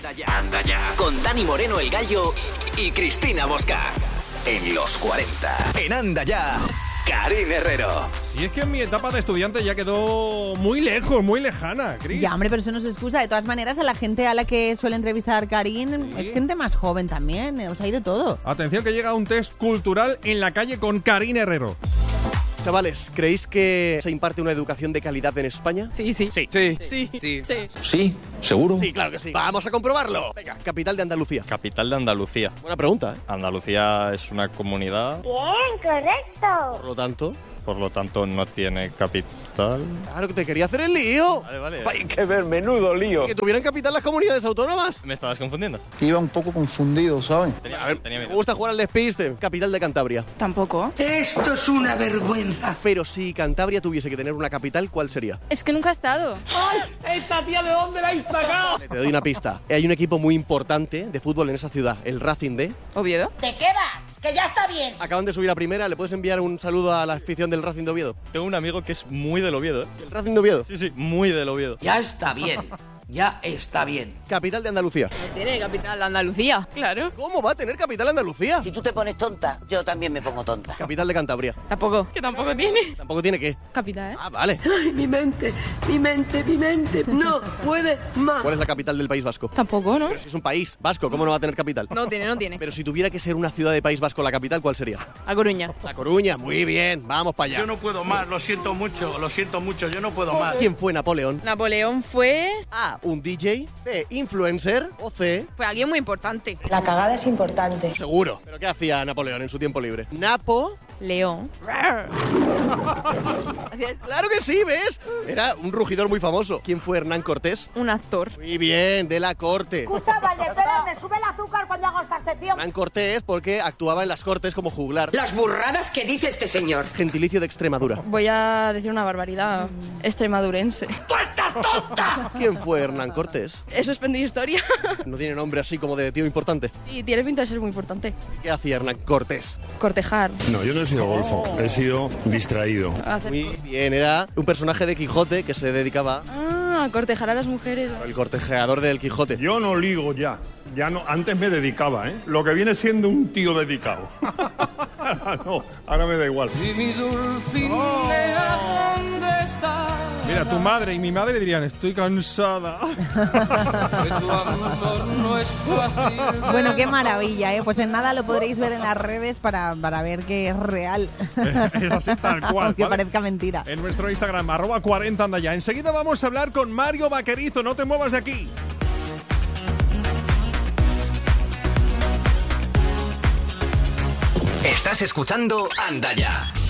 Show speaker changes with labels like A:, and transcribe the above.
A: Anda ya. Con Dani Moreno el Gallo y Cristina Mosca. En los 40. En Anda ya. Karin Herrero.
B: Si es que en mi etapa de estudiante ya quedó muy lejos, muy lejana, Cris.
C: Ya, hombre, pero eso no se excusa. De todas maneras, a la gente a la que suele entrevistar Karin es gente más joven también. O sea, hay de todo.
B: Atención que llega un test cultural en la calle con Karin Herrero.
D: Chavales, ¿creéis que se imparte una educación de calidad en España?
C: Sí.
E: Sí, ¿seguro?
D: Sí, claro que sí. Vamos a comprobarlo. Venga, capital de Andalucía.
F: Capital de Andalucía.
D: Buena pregunta, ¿eh?
F: Andalucía es una comunidad,
G: Bien, correcto.
D: Por lo tanto,
F: no tiene capital.
D: claro que te quería hacer el lío.
F: Vale.
E: Hay que ver, menudo lío.
D: Que tuvieran capital las comunidades autónomas.
F: ¿Me estabas confundiendo?
E: Iba un poco confundido, ¿sabes?
F: Tenía
D: Me gusta jugar al despiste. Capital de Cantabria.
C: Tampoco.
H: Esto es una vergüenza.
D: Pero si Cantabria tuviese que tener una capital, ¿cuál sería?
C: Es que nunca he estado.
H: ¿Esta tía de dónde la habéis sacado?
D: Te doy una pista. Hay un equipo muy importante de fútbol en esa ciudad, el Racing de...
C: ¿Oviedo?
G: ¿De qué vas? Que ya está bien.
D: Acaban de subir a primera. ¿Le puedes enviar un saludo a la afición del Racing de Oviedo?
F: Tengo un amigo que es muy del Oviedo, ¿eh?
D: ¿El Racing de Oviedo?
F: Sí, muy del Oviedo.
H: Ya está bien. Ya está bien.
D: Capital de Andalucía.
C: Tiene capital Andalucía, claro.
D: ¿Cómo va a tener capital Andalucía?
I: Si tú te pones tonta, yo también me pongo tonta.
D: Capital de Cantabria.
C: Tampoco. Que tampoco tiene.
D: ¿Tampoco tiene qué?
C: Capital, ¿eh?
D: Ah, vale.
H: Ay, mi mente. No puede más.
D: ¿Cuál es la capital del País Vasco?
C: Tampoco, ¿no?
D: Pero si es un país vasco, ¿cómo no va a tener capital?
C: No tiene.
D: Pero si tuviera que ser una ciudad de País Vasco la capital, ¿cuál sería?
C: A Coruña.
D: La Coruña. Muy bien, vamos para allá.
J: Yo no puedo más, lo siento mucho, yo no puedo más.
D: ¿Quién fue Napoleón?
C: Napoleón fue
D: A, un DJ. B, influencer. O C,
C: alguien muy importante.
G: La cagada es importante.
D: seguro. ¿Pero qué hacía Napoleón en su tiempo libre? Napo.
C: León.
D: ¡Claro que sí, ¿ves? Era un rugidor muy famoso. ¿Quién fue Hernán Cortés?
C: Un actor.
D: Muy bien, de la corte.
G: Escucha, Valdepérez, me sube el azúcar cuando hago esta sección.
D: Hernán Cortés porque actuaba en las cortes como juglar.
H: Las burradas que dice este señor.
D: Gentilicio de Extremadura.
C: Voy a decir una barbaridad. Extremadurense.
D: ¿Quién fue Hernán Cortés?
C: Eso es pendiente historia.
D: No tiene nombre así como de tío importante.
C: Y tiene pinta de ser muy importante.
D: ¿Qué hacía Hernán Cortés?
C: Cortejar.
K: No, yo no he sido golfo, he sido distraído.
D: Muy bien, era un personaje de Quijote que se dedicaba
C: Cortejar a las mujeres.
D: al cortejeador del Quijote.
K: Yo no ligo ya no, antes me dedicaba, ¿eh? Lo que viene siendo un tío dedicado. No, ahora me da igual.
B: Mira, tu madre y mi madre dirían, estoy cansada.
C: Bueno, qué maravilla, ¿eh? Pues en nada lo podréis ver en las redes para ver que es real.
B: Es así tal cual.
C: Aunque
B: ¿vale?
C: parezca mentira.
B: En nuestro Instagram, @40 anda ya. Enseguida vamos a hablar con Mario Vaquerizo. No te muevas de aquí.
A: Estás escuchando Anda ya.